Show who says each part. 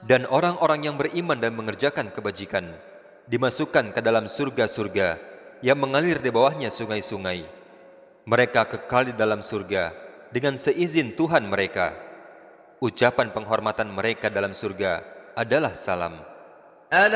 Speaker 1: Dan orang-orang yang beriman dan mengerjakan kebajikan dimasukkan ke dalam surga-surga yang mengalir di bawahnya sungai-sungai. Mereka kekal di dalam surga dengan seizin Tuhan mereka. Ucapan penghormatan mereka dalam surga adalah salam.